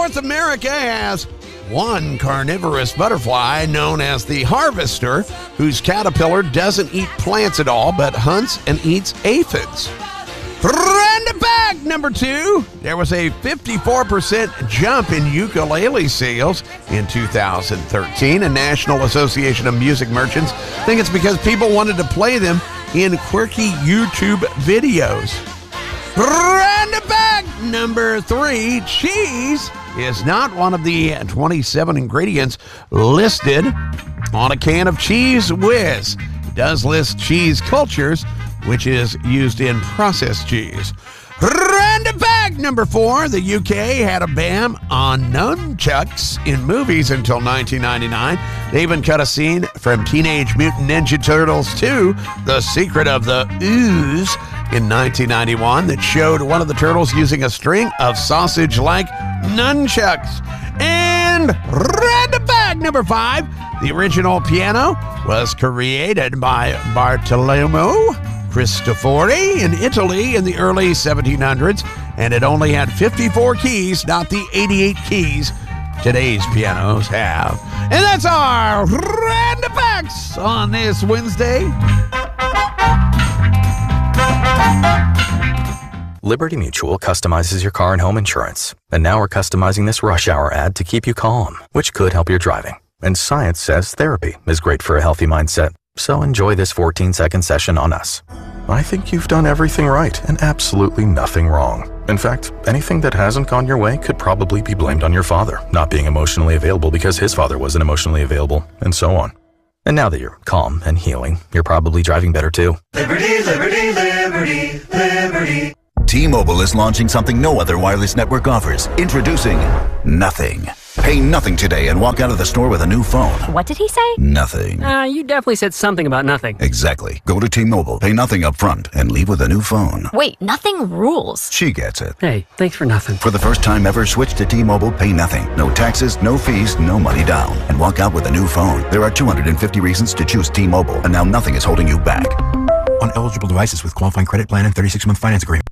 North America has one carnivorous butterfly known as the harvester, whose caterpillar doesn't eat plants at all, but hunts and eats aphids. Random fact number 2, there was a 54% jump in ukulele sales in 2013. A National Association of Music Merchants think it's because people wanted to play them in quirky YouTube videos. Random fact number 3, cheese is not one of the 27 ingredients listed on a can of Cheese Whiz. It does list cheese cultures, which is used in processed cheese. Random fact number 4, the UK had a ban on nunchucks in movies until 1999. They even cut a scene from Teenage Mutant Ninja Turtles 2, The Secret of the Ooze, in 1991 that showed one of the turtles using a string of sausage-like nunchucks. And random fact number 5, the original piano was created by Bartolomeo Cristofori in Italy in the early 1700s, and it only had 54 keys, not the 88 keys today's pianos have. And that's our random facts on this Wednesday. Liberty Mutual customizes your car and home insurance, and now we're customizing this rush hour ad to keep you calm, which could help your driving. And science says therapy is great for a healthy mindset, so enjoy this 14-second session on us. I think you've done everything right and absolutely nothing wrong. In fact, anything that hasn't gone your way could probably be blamed on your father not being emotionally available because his father wasn't emotionally available, and so on. And now that you're calm and healing, you're probably driving better too. Liberty, liberty, liberty, liberty. T-Mobile is launching something no other wireless network offers. Introducing Nothing. Pay nothing today and walk out of the store with a new phone. What did he say? Nothing. You definitely said something about nothing. Exactly. Go to T-Mobile, pay nothing up front, and leave with a new phone. Wait, nothing rules. She gets it. Hey, thanks for nothing. For the first time ever, switch to T-Mobile, pay nothing. No taxes, no fees, no money down. And walk out with a new phone. There are 250 reasons to choose T-Mobile, and now nothing is holding you back. On eligible devices with qualifying credit plan and 36-month finance agreement.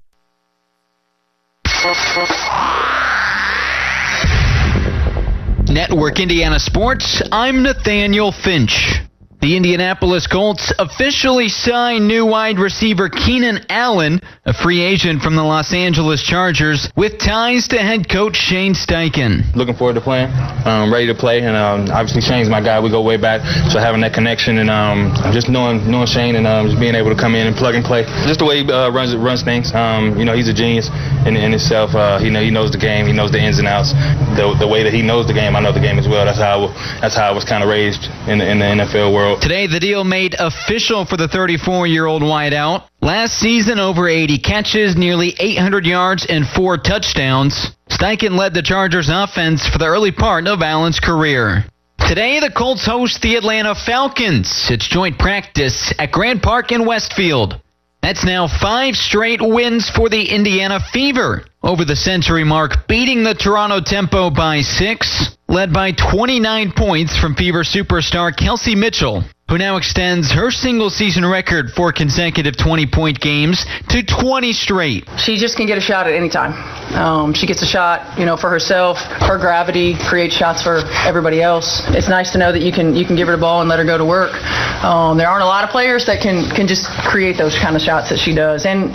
Network Indiana Sports, I'm Nathaniel Finch. The Indianapolis Colts officially signed new wide receiver Keenan Allen, a free agent from the Los Angeles Chargers, with ties to head coach Shane Steichen. Looking forward to playing, ready to play, and obviously Shane's my guy. We go way back, so having that connection and just knowing Shane and just being able to come in and plug and play. Just the way he runs things. He's a genius in himself. He knows the game. He knows the ins and outs. The way that he knows the game, I know the game as well. That's how I was kind of raised in the NFL world. Today, the deal made official for the 34-year-old wideout. Last season, over 80 catches, nearly 800 yards, and 4 touchdowns. Steichen led the Chargers' offense for the early part of Allen's career. Today, the Colts host the Atlanta Falcons. It's joint practice at Grant Park in Westfield. That's now 5 straight wins for the Indiana Fever, over the century mark, beating the Toronto Tempo by 6, led by 29 points from Fever superstar Kelsey Mitchell, who now extends her single-season record for consecutive 20-point games to 20 straight. She just can get a shot at any time. She gets a shot, for herself. Her gravity creates shots for everybody else. It's nice to know that you can give her the ball and let her go to work. There aren't a lot of players that can just create those kind of shots that she does. And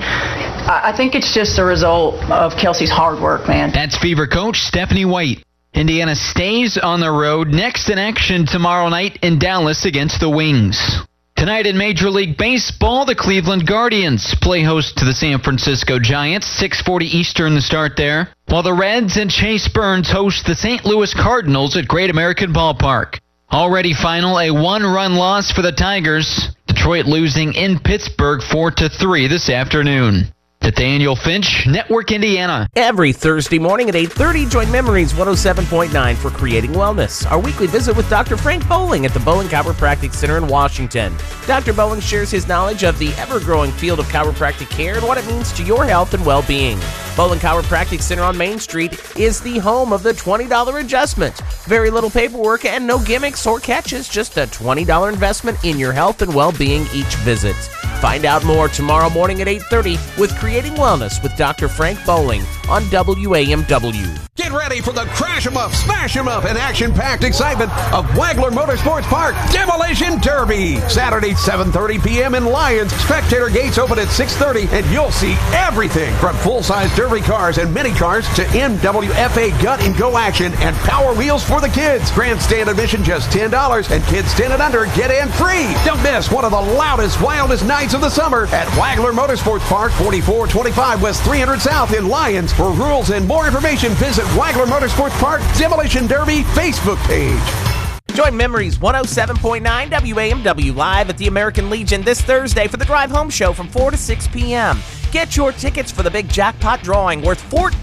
I think it's just a result of Kelsey's hard work, man. That's Fever coach Stephanie White. Indiana stays on the road, next in action tomorrow night in Dallas against the Wings. Tonight in Major League Baseball, the Cleveland Guardians play host to the San Francisco Giants, 6:40 Eastern the start there, while the Reds and Chase Burns host the St. Louis Cardinals at Great American Ballpark. Already final, a 1-run loss for the Tigers, Detroit losing in Pittsburgh 4-3 this afternoon. Nathaniel Finch, Network Indiana. Every Thursday morning at 8:30, join Memories 107.9 for Creating Wellness, our weekly visit with Dr. Frank Bowling at the Bowling Chiropractic Center in Washington. Dr. Bowling shares his knowledge of the ever-growing field of chiropractic care and what it means to your health and well-being. Bowling Chiropractic Center on Main Street is the home of the $20 adjustment. Very little paperwork and no gimmicks or catches, just a $20 investment in your health and well-being each visit. Find out more tomorrow morning at 8:30 with Creating Wellness with Dr. Frank Bowling on WAMW. Get ready for the crash 'em up, smash 'em up, and action-packed excitement of Wagler Motorsports Park Demolition Derby. Saturday, 7:30 p.m. in Lyons. Spectator gates open at 6:30, and you'll see everything from full-size derby cars and mini cars to NWFA gut and go action and power wheels for the kids. Grandstand admission just $10, and kids 10 and under get in free. Don't miss one of the loudest, wildest nights of the summer at Wagler Motorsports Park, 4425 West 300 South in Lyons. For rules and more information, visit Wagler Motorsports Park Demolition Derby Facebook page. Join Memories 107.9 WAMW live at the American Legion this Thursday for the Drive Home Show from 4 to 6 p.m. Get your tickets for the big jackpot drawing worth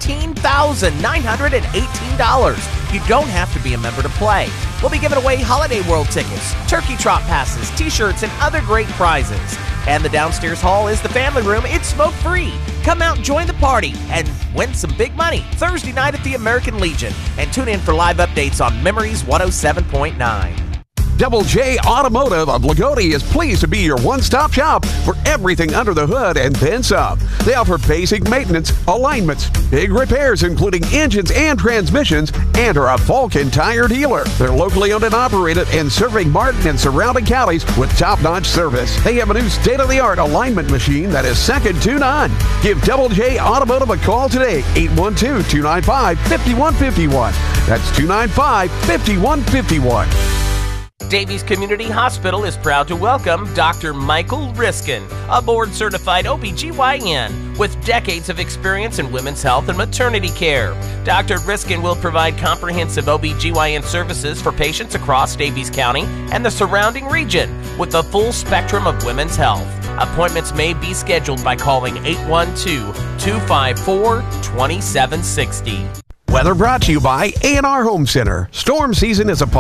$14,918. You don't have to be a member to play. We'll be giving away Holiday World tickets, turkey trot passes, t-shirts, and other great prizes. And the downstairs hall is the family room. It's smoke-free. Come out and join the party and win some big money Thursday night at the American Legion. And tune in for live updates on Memories 107.9. Double J Automotive of Lagodi is pleased to be your one-stop shop for everything under the hood and then some. They offer basic maintenance, alignments, big repairs including engines and transmissions, and are a Vulcan tire dealer. They're locally owned and operated and serving Martin and surrounding counties with top-notch service. They have a new state-of-the-art alignment machine that is second to none. Give Double J Automotive a call today, 812-295-5151. That's 295-5151. Davies Community Hospital is proud to welcome Dr. Michael Riskin, a board-certified OBGYN with decades of experience in women's health and maternity care. Dr. Riskin will provide comprehensive OBGYN services for patients across Davies County and the surrounding region with a full spectrum of women's health. Appointments may be scheduled by calling 812-254-2760. Weather brought to you by A&R Home Center. Storm season is upon